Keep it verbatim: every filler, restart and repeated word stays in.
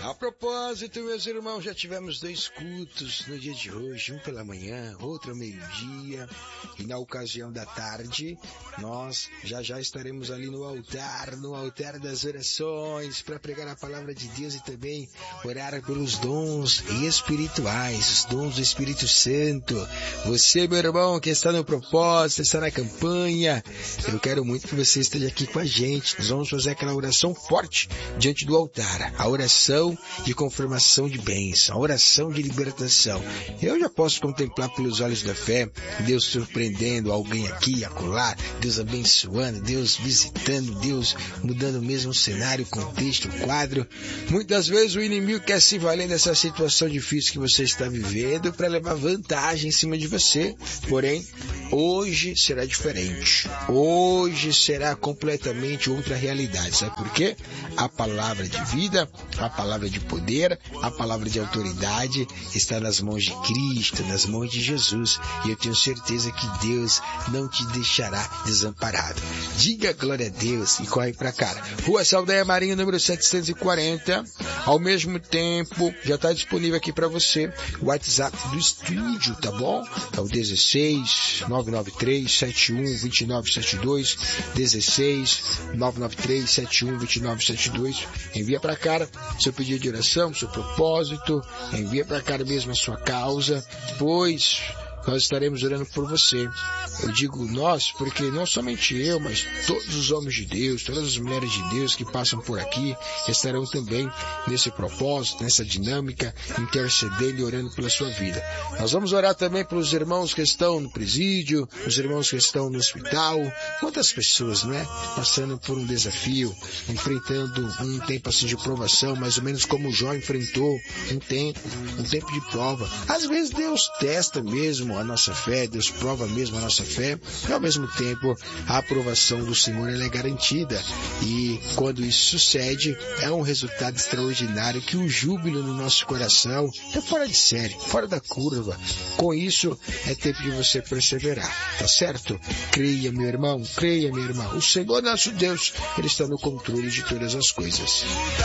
A propósito, meus irmãos, já tivemos dois cultos no dia de hoje, um pela manhã, outro ao meio-dia, e na ocasião da tarde, nós já já estaremos ali no altar, no altar das orações, para pregar a palavra de Deus e também orar pelos dons espirituais, os dons do Espírito Santo. Você, meu irmão, que está no propósito, está na campanha, eu quero muito que você esteja aqui com a gente. Nós vamos fazer aquela oração forte diante do altar, a oração de confirmação de bênção, a oração de libertação. Eu já posso contemplar pelos olhos da fé Deus surpreendendo alguém aqui, acolá, Deus abençoando, Deus visitando, Deus mudando mesmo o cenário, o contexto, o quadro. Muitas vezes o inimigo quer se valer dessa situação difícil que você está vivendo para levar vantagem em cima de você. Porém, hoje será diferente. Hoje será completamente outra realidade. Sabe por quê? A palavra de vida, a palavra de poder, a palavra de autoridade está nas mãos de Cristo, nas mãos de Jesus. E eu tenho certeza que Deus não te deixará desamparado. Diga glória a Deus e corre pra cá. Rua Saldanha Marinho, número setecentos e quarenta. Ao mesmo tempo, já está disponível aqui para você o WhatsApp do estúdio, tá bom? É o dezesseis, nove nove três, sete um, dois nove sete dois, dezesseis, nove nove três, sete um, dois nove sete dois. Envia para cá seu pedido de oração, seu propósito, envia para cá mesmo a sua causa, pois nós estaremos orando por você. Eu digo nós, porque não somente eu, mas todos os homens de Deus, todas as mulheres de Deus que passam por aqui, estarão também nesse propósito, nessa dinâmica, intercedendo e orando pela sua vida. Nós vamos orar também pelos irmãos que estão no presídio, os irmãos que estão no hospital, quantas pessoas, não é? Passando por um desafio, enfrentando um tempo assim de provação, mais ou menos como Jó enfrentou um tempo, um tempo de prova. Às vezes Deus testa mesmo a nossa fé, Deus prova mesmo a nossa fé, e ao mesmo tempo a aprovação do Senhor ela é garantida, e quando isso sucede é um resultado extraordinário que o júbilo no nosso coração é fora de série, fora da curva. Com isso é tempo de você perseverar, tá certo? Creia, meu irmão, creia, minha irmã, o Senhor nosso Deus, Ele está no controle de todas as coisas.